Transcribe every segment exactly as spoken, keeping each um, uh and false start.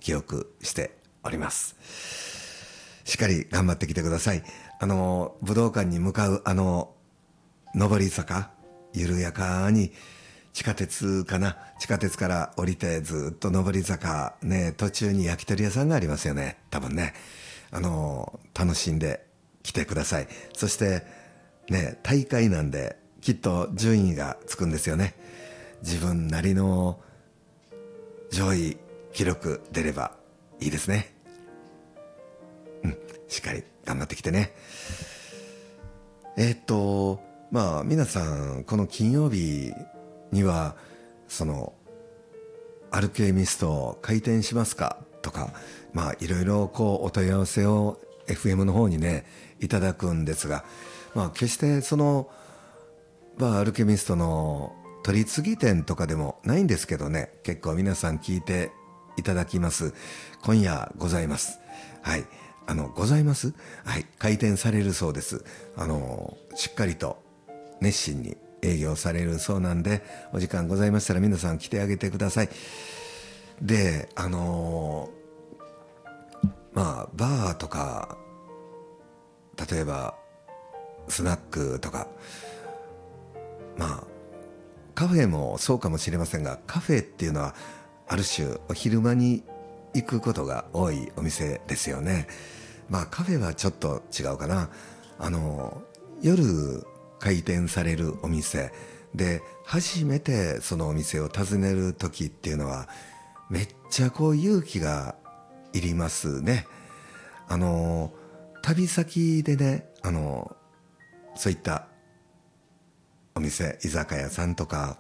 記憶しております。しっかり頑張ってきてください。あの武道館に向かうあの上り坂、緩やかに地下鉄かな、地下鉄から降りてずっと上り坂ね、途中に焼き鳥屋さんがありますよね、多分ね。あの楽しんできてください。そしてね、大会なんできっと順位がつくんですよね。自分なりの上位記録出ればいいですね。うん、しっかり頑張ってきてね。えー、っとまあ皆さんこの金曜日にはそのアルケミスト開店しますかとか、まあいろいろこうお問い合わせを エフエム の方にねいただくんですが、まあ決してそのまあアルケミストの取り次ぎ店とかでもないんですけどね、結構皆さん聞いていただきます。今夜ございます。はい、あのございます。はい、開店されるそうです。あのしっかりと熱心に営業されるそうなんで、お時間ございましたら皆さん来てあげてください。で、あのー、まあバーとか例えばスナックとか、まあカフェもそうかもしれませんが、カフェっていうのはある種お昼間に行くことが多いお店ですよね。まあカフェはちょっと違うかな。あの夜開店されるお店で初めてそのお店を訪ねる時っていうのはめっちゃこう勇気がいりますね。あの旅先でね、あのそういったお店、居酒屋さんとか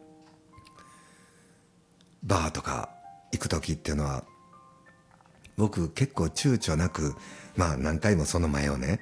バーとか行く時っていうのは僕結構躊躇なく、まあ何回もその前をね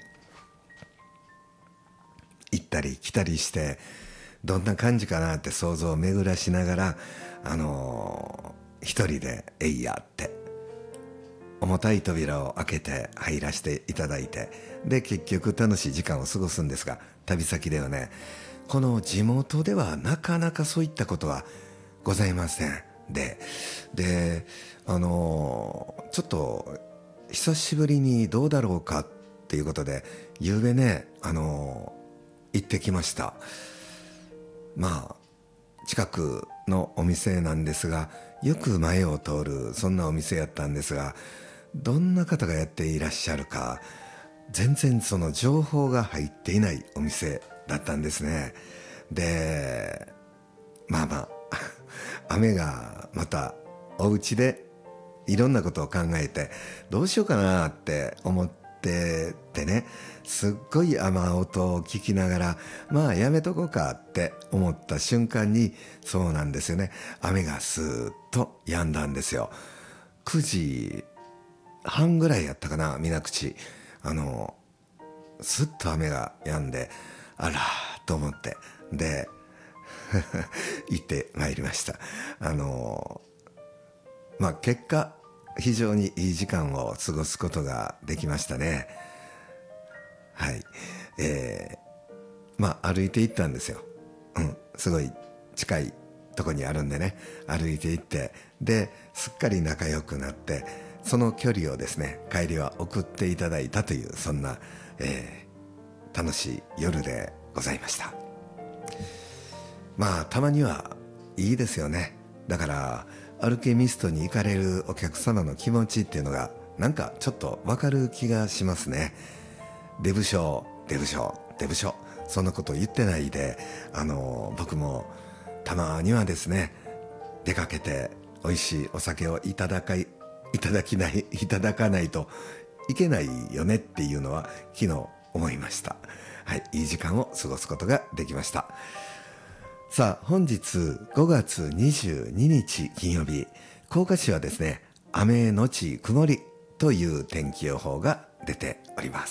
行ったり来たりして、どんな感じかなって想像を巡らしながら、あのー、一人でえいやって重たい扉を開けて入らせていただいて、で結局楽しい時間を過ごすんですが、旅先ではね、この地元ではなかなかそういったことはございません。でであのー、ちょっと久しぶりにどうだろうかっていうことでゆうべね、あのー行ってきました。まあ近くのお店なんですが、よく前を通るそんなお店やったんですが、どんな方がやっていらっしゃるか全然その情報が入っていないお店だったんですね。でまあまあ雨がまたお家でいろんなことを考えてどうしようかなって思っててね、すっごい雨音を聞きながら、まあやめとこうかって思った瞬間に、そうなんですよね、雨がスーッと止んだんですよ。くじはんぐらいやったかな、水口。あのスッと雨が止んで、あらーと思って、で行ってまいりました。あのまあ結果非常にいい時間を過ごすことができましたね。はい、えー、まあ歩いて行ったんですよ。うん、すごい近いとこにあるんでね、歩いて行って、ですっかり仲良くなって、その距離をですね帰りは送っていただいたという、そんな、えー、楽しい夜でございました。まあたまにはいいですよね。だからアルケミストに行かれるお客様の気持ちっていうのがなんかちょっとわかる気がしますね。デブ賞デブ賞デブ賞、そんなこと言ってないで、あの僕もたまにはですね出かけて美味しいお酒をいただかいいただきないいただかないといけないよねっていうのは昨日思いました。はい、いい時間を過ごすことができました。さあ本日ごがつにじゅうににち金曜日、甲賀市はですね雨のち曇りという天気予報が出ております。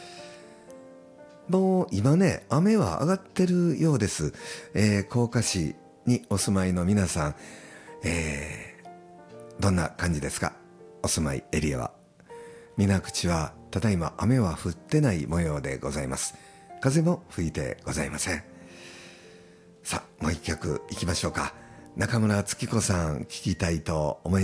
もう今ね雨は上がってるようです。えー、甲賀市にお住まいの皆さん、えー、どんな感じですか？お住まいエリアは。水口はただいま雨は降ってない模様でございます。風も吹いてございません。さあもう一曲いきましょうか。中村月子さん聞きたいと思います。